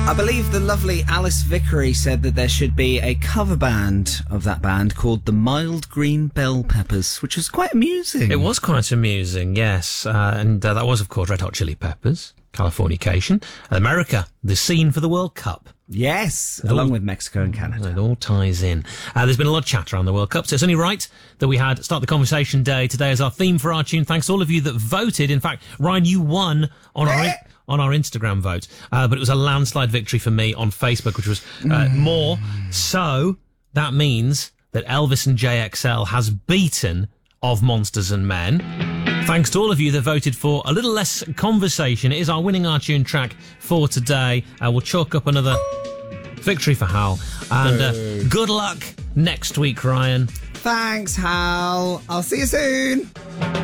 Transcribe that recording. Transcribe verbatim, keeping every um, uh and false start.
I believe the lovely Alice Vickery said that there should be a cover band of that band called the Mild Green Bell Peppers, which was quite amusing. It was quite amusing, yes. Uh, and uh, that was, of course, Red Hot Chili Peppers, Californication. America, the scene for the World Cup. Yes, It along all, with Mexico and Canada. It all ties in. Uh, there's been a lot of chat around the World Cup, so it's only right that we had Start the Conversation Day today as our theme for our tune. Thanks to all of you that voted. In fact, Ryan, you won on our... on our Instagram vote, uh, but it was a landslide victory for me on Facebook, which was uh, mm. more. So that means that Elvis and J X L has beaten Of Monsters and Men. Thanks to all of you that voted for a little less conversation. It is our winning our tune track for today. Uh, we'll chalk up another victory for Hal. And uh, good luck next week, Ryan. Thanks, Hal. I'll see you soon.